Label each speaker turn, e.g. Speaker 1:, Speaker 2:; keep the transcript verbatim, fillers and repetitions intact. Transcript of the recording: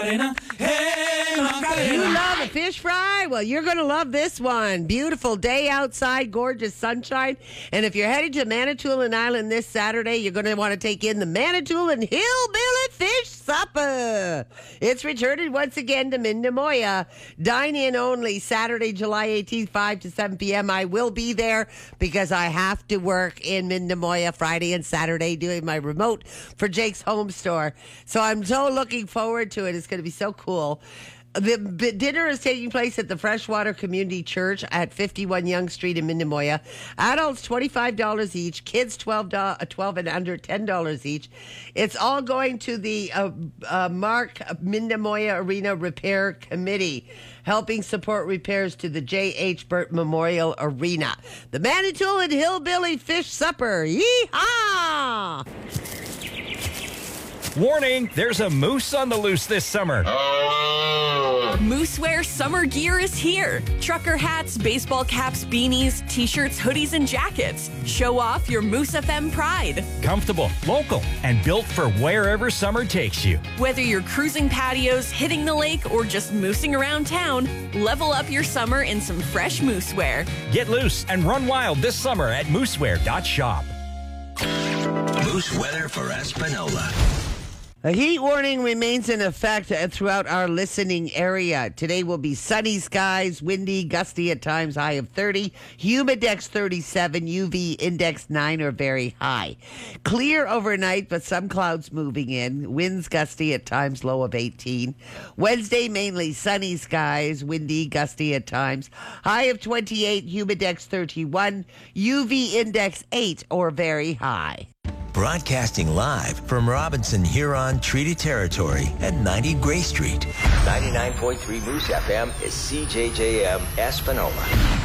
Speaker 1: You love a fish fry? Well, you're going to love this one. Beautiful day outside, gorgeous sunshine. And if you're heading to Manitoulin Island this Saturday, you're going to want to take in the Manitoulin Hillbilly Fish Supper. It's returning once again to Mindemoya. Dine in only Saturday, July eighteenth, five to seven p.m. I will be there because I have to work in Mindemoya Friday and Saturday doing my remote for Jake's Home Store. So I'm so looking forward to it. It's going to be so cool. The b- dinner is taking place at the Freshwater Community Church at fifty-one Yonge Street in Mindemoya. Adults twenty-five dollars each, kids twelve, twelve and under ten dollars each. It's all going to the uh, uh, Mark Mindemoya Arena Repair Committee, helping support repairs to the J H Burt Memorial Arena. The Manitoulin Hillbilly Fish Supper. Yee-haw!
Speaker 2: Warning, there's a moose on the loose this summer.
Speaker 3: Moosewear summer gear is here. Trucker hats, baseball caps, beanies, t-shirts, hoodies, and jackets. Show off your Moose F M pride.
Speaker 2: Comfortable, local, and built for wherever summer takes you.
Speaker 3: Whether you're cruising patios, hitting the lake, or just moosing around town, level up your summer in some fresh moosewear.
Speaker 2: Get loose and run wild this summer at moosewear dot shop.
Speaker 4: Moose weather for Espanola.
Speaker 1: A heat warning remains in effect throughout our listening area. Today will be sunny skies, windy, gusty at times, high of thirty, humidex thirty-seven, U V index nine or very high. Clear overnight, but some clouds moving in. Winds gusty at times, low of eighteen. Wednesday, mainly sunny skies, windy, gusty at times, high of twenty-eight, humidex thirty-one, U V index eight or very high.
Speaker 4: Broadcasting live from Robinson Huron Treaty Territory at ninety Gray Street. ninety-nine point three Moose F M is C J J M Espanola.